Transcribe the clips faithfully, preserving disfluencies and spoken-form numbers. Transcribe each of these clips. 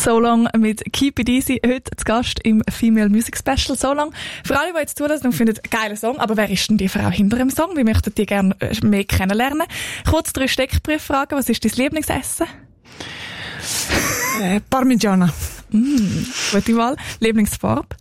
So Long mit Keep It Easy, heute zu Gast im Female Music Special. So Long. Für alle, die jetzt zulassen und finden, geiler Song, aber wer ist denn die Frau hinter dem Song? Wir möchten die gerne mehr kennenlernen. Kurz drei Steckbrieffragen. Was ist dein Lieblingsessen? Äh, Parmigiana. Mm, gute Wahl. Lieblingsfarbe?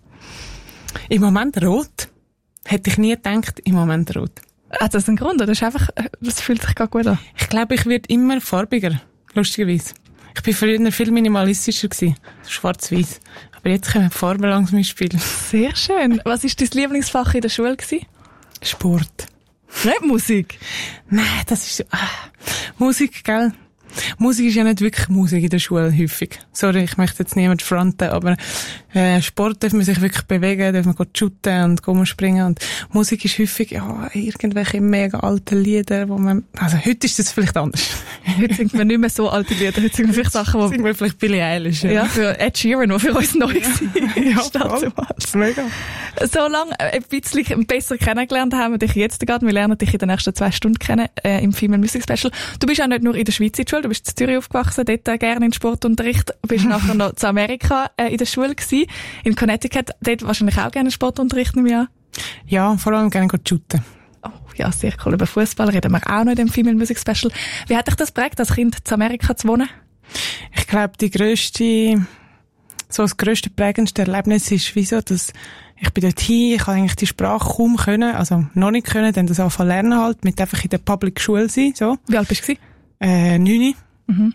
Im Moment rot. Hätte ich nie gedacht, im Moment rot. Hat das einen Grund, oder? Das ist einfach, das fühlt sich gar gut an. Ich glaube, ich werde immer farbiger, lustigerweise. Ich war früher viel minimalistischer gewesen, schwarz-weiß. Aber jetzt können die Farben langsam spielen. Sehr schön. Was war dein Lieblingsfach in der Schule gewesen? Sport. Nicht Musik? Nein, das ist so, ah, Musik, gell? Musik ist ja nicht wirklich Musik in der Schule, häufig. Sorry, ich möchte jetzt niemand fronten, aber äh, Sport darf man sich wirklich bewegen, darf man shooten und rumspringen. Und Musik ist häufig, ja, irgendwelche mega alten Lieder, wo man, also heute ist das vielleicht anders. Heute singt man nicht mehr so alte Lieder, heute singen wir vielleicht Sachen, wo... Singen wir vielleicht Billie Eilish. Ja, ja für Ed Sheeran, der für uns neu war. Ja, voll. Mega. So lange ein bisschen besser kennengelernt haben wir dich jetzt gerade. Wir lernen dich in den nächsten zwei Stunden kennen, äh, im Female Music Special. Du bist auch nicht nur in der Schweiz in der Schule, du bist in Zürich aufgewachsen, dort äh, gerne in Sportunterricht, bist nachher noch zu Amerika äh, in der Schule gewesen, in Connecticut, dort wahrscheinlich auch gerne Sportunterricht, nehme ich an. Ja, vor allem gerne shooten. Oh, ja, sehr cool. Über Fußball reden wir auch noch in dem Female Music Special. Wie hat dich das geprägt, als Kind zu Amerika zu wohnen? Ich glaube, die grösste, so das grösste prägendste Erlebnis ist, wieso, dass ich bin dort hin, ich habe eigentlich die Sprache kaum können, also noch nicht können, dann das anfangen lernen halt, mit einfach in der Public Schule sein, so. Wie alt bist du? Äh, neun. Mhm.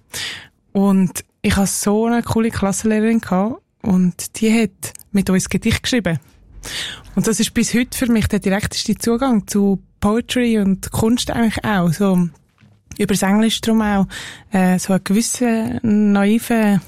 Und ich hatte so eine coole Klassenlehrerin gehabt, und die hat mit uns Gedicht geschrieben. Und das ist bis heute für mich der direkteste Zugang zu Poetry und Kunst eigentlich auch, so übers Englisch drum auch, äh, so einen gewissen naiven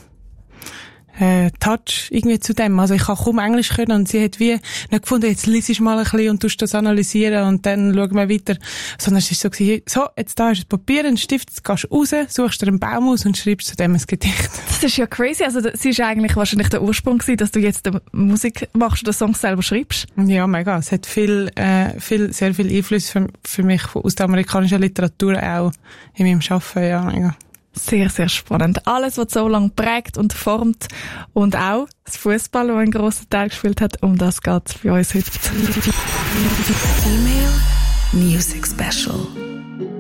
äh, Touch irgendwie zu dem. Also ich kann kaum Englisch können und sie hat wie nicht gefunden, jetzt liest ich mal ein bisschen und tust das analysieren und dann schauen wir weiter. Sondern es war so gewesen, so, jetzt da ist ein Papier, ein Stift, jetzt gehst du raus, suchst dir einen Baum aus und schreibst zu dem ein Gedicht. Das ist ja crazy. Also sie ist eigentlich wahrscheinlich der Ursprung gewesen, dass du jetzt Musik machst oder Songs selber schreibst. Ja, mega. Es hat viel, äh, viel, sehr viel Einfluss für, für mich aus der amerikanischen Literatur auch in meinem Arbeiten, ja, mega. Sehr, sehr spannend. Alles, was so lange prägt und formt und auch das Fußball, das einen grossen Teil gespielt hat, um das geht es bei uns heute. Female Music Special.